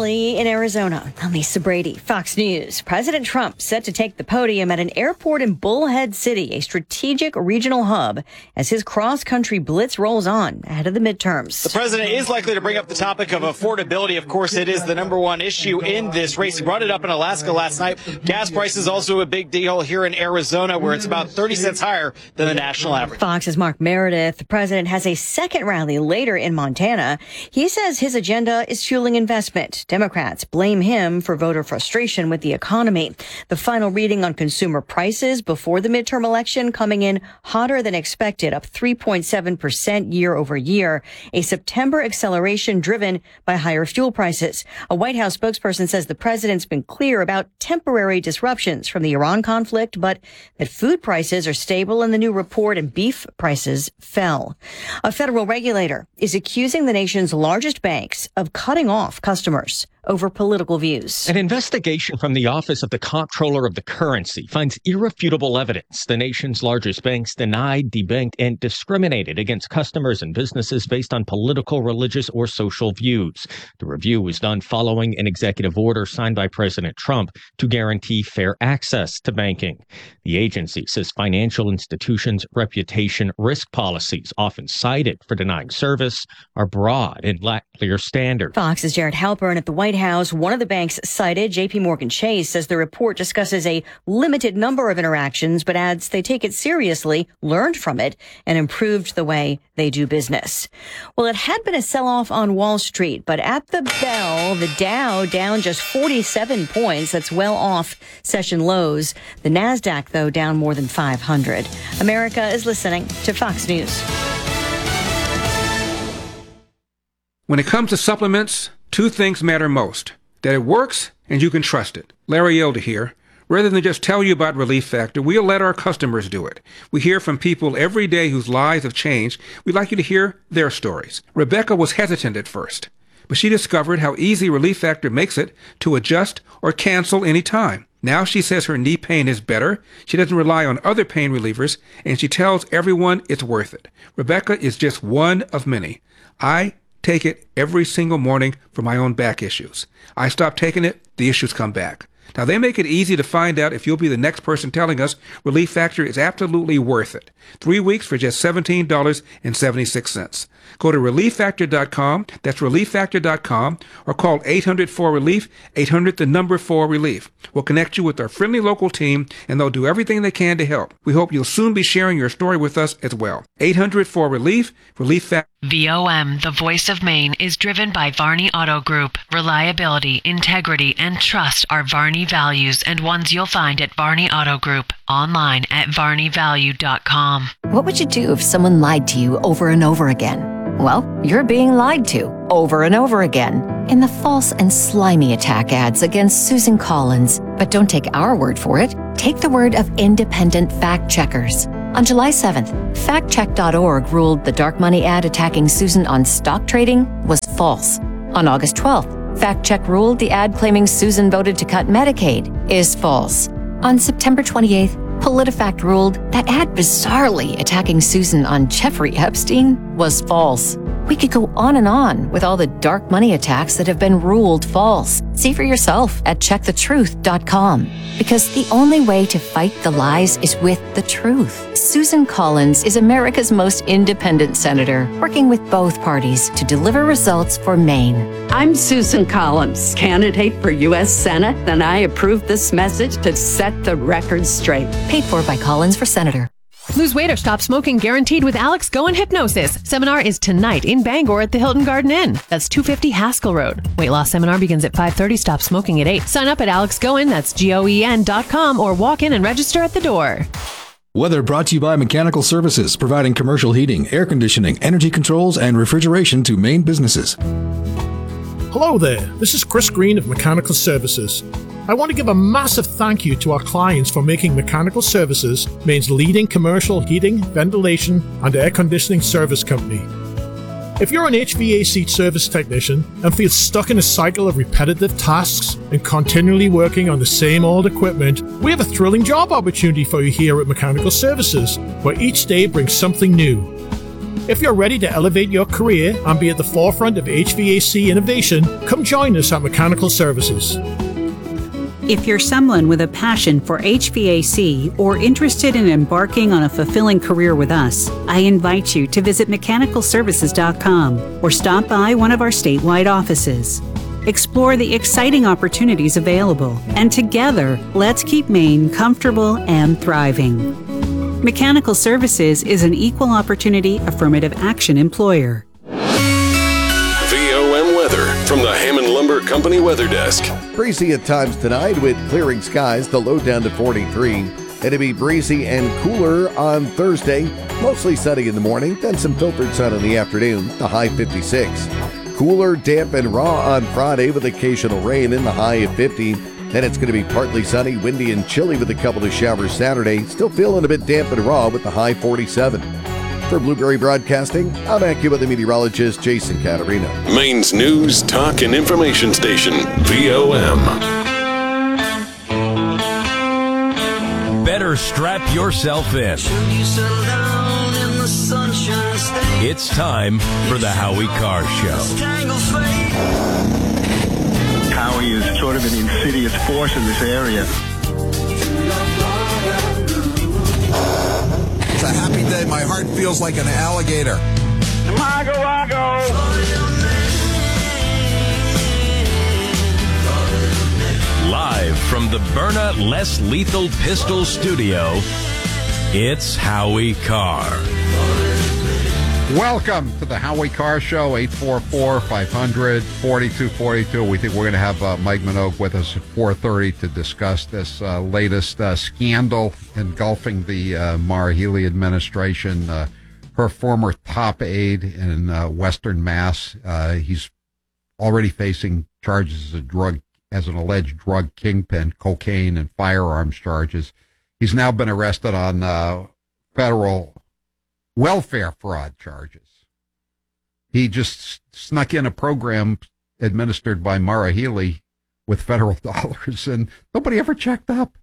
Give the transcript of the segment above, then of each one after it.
rally in Arizona. I'm Lisa Brady, Fox News. President Trump set to take the podium at an airport in Bullhead City, a strategic regional hub, as his cross-country blitz rolls on ahead of the midterms. The president is likely to bring up the topic of affordability. Of course, it is the number one issue in this race. He brought it up in Alaska last night. Gas prices also a big deal here in Arizona, where it's about 30 cents higher than the national average. Fox's Mark Meredith. The president has a second rally later in Montana. He says his agenda is fueling investment. Democrats blame him for voter frustration with the economy. The final reading on consumer prices before the midterm election coming in hotter than expected, up 3.7% year over year. A September acceleration driven by higher fuel prices. A White House spokesperson says the president's been clear about temporary disruptions from the Iran conflict, but that food prices are stable in the new report and beef prices fell. A federal regulator is accusing the nation's largest banks of cutting off customers over political views. An investigation from the Office of the Comptroller of the Currency finds irrefutable evidence the nation's largest banks denied, debanked, and discriminated against customers and businesses based on political, religious, or social views. The review was done following an executive order signed by President Trump to guarantee fair access to banking. The agency says financial institutions' reputation risk policies, often cited for denying service, are broad and lack clear standards. Fox's Jared Halpern at the White House. One of the banks cited, JP Morgan Chase, says the report discusses a limited number of interactions, but adds they take it seriously, learned from it, and improved the way they do business. Well, it had been a sell-off on Wall Street, but at the bell, the Dow down just 47 points. That's well off session lows. The NASDAQ, though, down more than 500. America is listening to Fox News. When it comes to supplements, two things matter most: that it works and you can trust it. Larry Elder here. Rather than just tell you about Relief Factor, we'll let our customers do it. We hear from people every day whose lives have changed. We'd like you to hear their stories. Rebecca was hesitant at first, but she discovered how easy Relief Factor makes it to adjust or cancel any time. Now she says her knee pain is better, she doesn't rely on other pain relievers, and she tells everyone it's worth it. Rebecca is just one of many. I take it every single morning for my own back issues. I stop taking it, the issues come back. Now, they make it easy to find out if you'll be the next person telling us Relief Factor is absolutely worth it. 3 weeks for just $17.76. Go to ReliefFactor.com, that's ReliefFactor.com, or call 800-4RELIEF, 800-4RELIEF. We'll connect you with our friendly local team, and they'll do everything they can to help. We hope you'll soon be sharing your story with us as well. 800-4RELIEF, Relief Factor. VOM, the voice of Maine, is driven by Varney Auto Group. Reliability, integrity, and trust are Varney values and ones you'll find at Varney Auto Group. Online at varneyvalue.com. What would you do if someone lied to you over and over again? Well, you're being lied to over and over again in the false and slimy attack ads against Susan Collins. But don't take our word for it. Take the word of independent fact checkers. On July 7th, factcheck.org ruled the dark money ad attacking Susan on stock trading was false. On August 12th, FactCheck ruled the ad claiming Susan voted to cut Medicaid is false. On September 28th, PolitiFact ruled that ad bizarrely attacking Susan on Jeffrey Epstein was false. We could go on with all the dark money attacks that have been ruled false. See for yourself at checkthetruth.com. Because the only way to fight the lies is with the truth. Susan Collins is America's most independent senator, working with both parties to deliver results for Maine. I'm Susan Collins, candidate for U.S. Senate, and I approve this message to set the record straight. Paid for by Collins for Senator. Lose weight or stop smoking guaranteed with Alex Goen Hypnosis. Seminar is tonight in Bangor at the Hilton Garden Inn. That's 250 Haskell Road. Weight loss seminar begins at 5:30. Stop smoking at 8. Sign up at AlexGoen, that's GOEN.com, or walk in and register at the door. Weather brought to you by Mechanical Services, providing commercial heating, air conditioning, energy controls, and refrigeration to Maine businesses. Hello there, this is Chris Green of Mechanical Services. I want to give a massive thank you to our clients for making Mechanical Services Maine's leading commercial heating, ventilation, and air conditioning service company. If you're an HVAC service technician and feel stuck in a cycle of repetitive tasks and continually working on the same old equipment, we have a thrilling job opportunity for you here at Mechanical Services, where each day brings something new. If you're ready to elevate your career and be at the forefront of HVAC innovation, come join us at Mechanical Services. If you're someone with a passion for HVAC or interested in embarking on a fulfilling career with us, I invite you to visit mechanicalservices.com or stop by one of our statewide offices. Explore the exciting opportunities available, and together, let's keep Maine comfortable and thriving. Mechanical Services is an equal opportunity affirmative action employer. VOM weather from the Hammond Lumber Company Weather Desk. Breezy at times tonight with clearing skies, the low down to 43. It'll be breezy and cooler on Thursday. Mostly sunny in the morning, then some filtered sun in the afternoon, the high 56. Cooler, damp, and raw on Friday with occasional rain in the high of 50. Then it's going to be partly sunny, windy, and chilly with a couple of showers Saturday. Still feeling a bit damp and raw with the high 47. For Blueberry Broadcasting, I'm AccuWeather meteorologist Jason Caterina. Maine's news, talk, and information station, VOM. Better strap yourself in. It's time for the Howie Carr Show. Howie is sort of an insidious force in this area. It's a happy day. My heart feels like an alligator. Live from the Byrna Less Lethal Pistol Studio, it's Howie Carr. Welcome to the Howie Carr Show, 844-500-4242. We think we're going to have Mike Minogue with us at 4:30 to discuss this latest scandal engulfing the Maura Healey administration. Her former top aide in Western Mass, he's already facing charges as an alleged drug kingpin, cocaine and firearms charges. He's now been arrested on federal welfare fraud charges. He just snuck in a program administered by Maura Healey with federal dollars, and nobody ever checked up.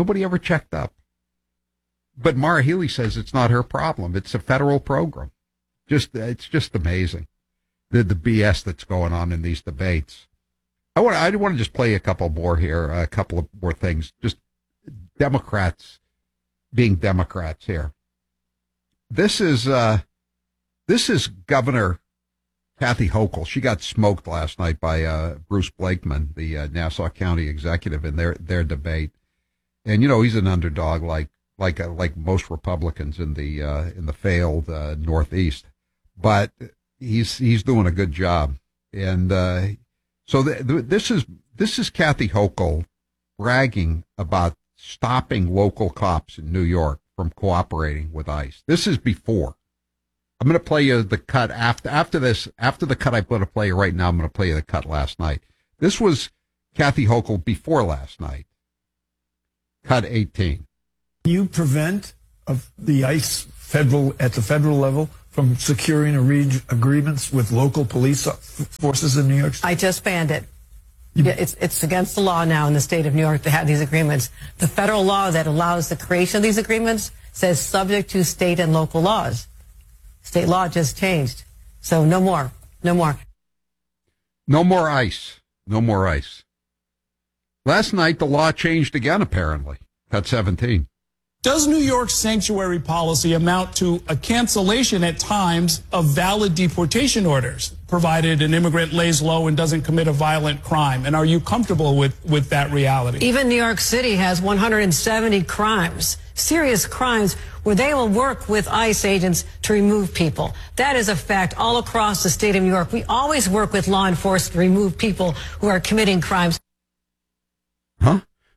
But Maura Healey says it's not her problem. It's a federal program. It's just amazing, the BS that's going on in these debates. I want to just play a couple more here, a couple of more things. Just Democrats being Democrats here. This is Governor Kathy Hochul. She got smoked last night by Bruce Blakeman, the Nassau County executive, in their debate. And he's an underdog, like most Republicans in the failed Northeast. But he's doing a good job. And so this is Kathy Hochul bragging about stopping local cops in New York from cooperating with ICE. This is before. I'm going to play you the cut after this. After the cut I'm going to play you right now, I'm going to play you the cut last night. This was Kathy Hochul before last night. Cut 18. You prevent the ICE at the federal level from securing agreements with local police forces in New York State? I just banned it. It's against the law now in the state of New York to have these agreements. The federal law that allows the creation of these agreements says subject to state and local laws. State law just changed. So no more. No more. No more ICE. No more ICE. Last night, the law changed again, apparently. Cut 17. Does New York's sanctuary policy amount to a cancellation at times of valid deportation orders, provided an immigrant lays low and doesn't commit a violent crime? And are you comfortable with that reality? Even New York City has 170 crimes, serious crimes, where they will work with ICE agents to remove people. That is a fact all across the state of New York. We always work with law enforcement to remove people who are committing crimes. Huh?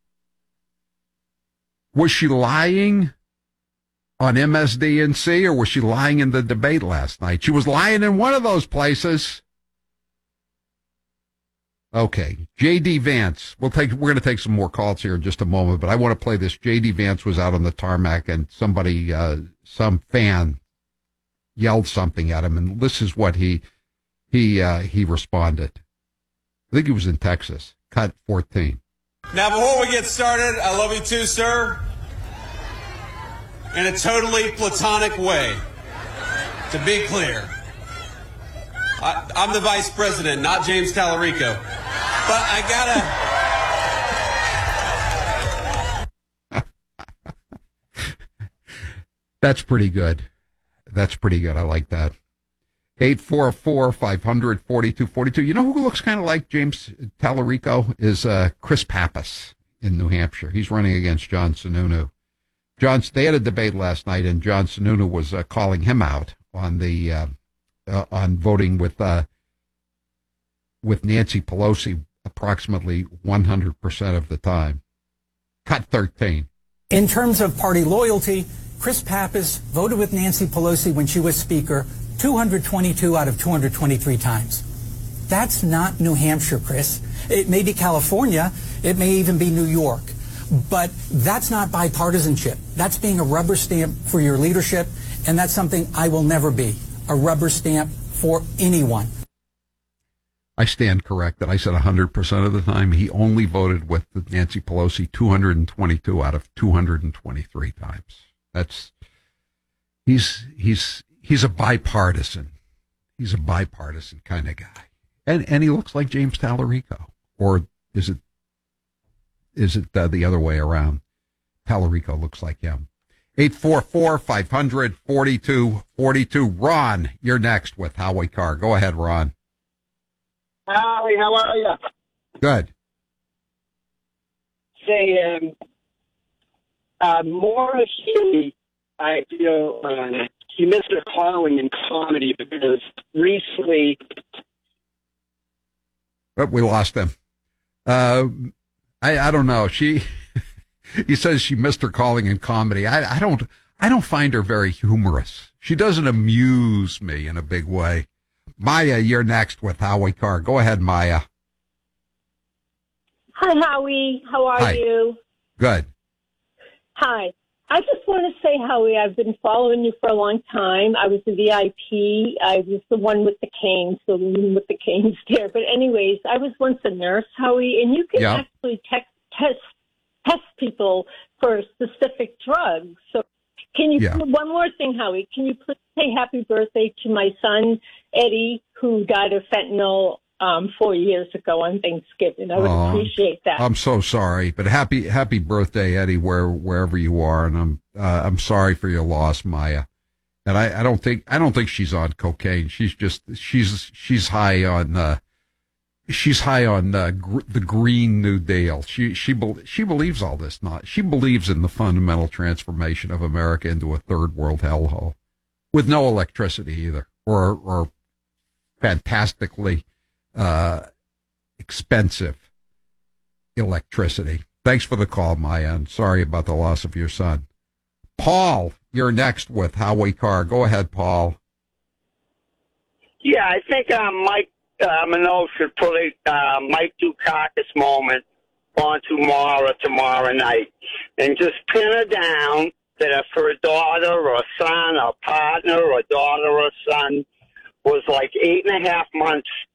Was she lying on MSDNC, or was she lying in the debate last night? She was lying in one of those places. Okay, J.D. Vance. We're going to take some more calls here in just a moment, but I want to play this. J.D. Vance was out on the tarmac, and somebody, some fan, yelled something at him, and this is what he responded. I think he was in Texas. Cut 14. Now, before we get started, I love you too, sir. In a totally platonic way. to be clear, I'm the vice president, not James Tallarico. But I gotta... That's pretty good. That's pretty good. I like that. 844-500-4242. You know who looks kind of like James Tallarico is Chris Pappas in New Hampshire. He's running against John Sununu. They had a debate last night, and John Sununu was calling him out on the on voting with Nancy Pelosi approximately 100% of the time. Cut 13. In terms of party loyalty, Chris Pappas voted with Nancy Pelosi when she was Speaker 222 out of 223 times. That's not New Hampshire, Chris. It may be California. It may even be New York. But that's not bipartisanship. That's being a rubber stamp for your leadership, and that's something I will never be, a rubber stamp for anyone. I stand corrected. I said 100% of the time. He only voted with Nancy Pelosi 222 out of 223 times. He's a bipartisan. He's a bipartisan kind of guy. And he looks like James Tallarico. Or is it the other way around? Tallarico looks like him. 844-500-4242. Ron, you're next with Howie Carr. Go ahead, Ron. Howie, how are you? Good. Say, Maura Healey, I feel she missed her calling in comedy because recently... But we lost him. I don't know. He says she missed her calling in comedy. I don't find her very humorous. She doesn't amuse me in a big way. Maya, you're next with Howie Carr. Go ahead, Maya. Hi, Howie. How are you? Good. Hi. I just want to say, Howie, I've been following you for a long time. I was a VIP. I was the one with the cane, so the one with the cane's there. But anyways, I was once a nurse, Howie, and you can actually test people for specific drugs. So can you, one more thing, Howie, can you please say happy birthday to my son, Eddie, who died of fentanyl 4 years ago on Thanksgiving. I would appreciate that. I'm so sorry, but happy birthday, Eddie, wherever you are, and I'm sorry for your loss, Maya. And I don't think she's on cocaine. She's high on the Green New Deal. She believes all this. She believes in the fundamental transformation of America into a third world hellhole with no electricity either, or fantastically expensive electricity. Thanks for the call, Maya, and sorry about the loss of your son. Paul, you're next with Howie Carr. Go ahead, Paul. Yeah, I think Mike Minogue should put a Mike Dukakis moment on tomorrow night, and just pin her down that if her daughter or son or partner or daughter or son was like 8.5 months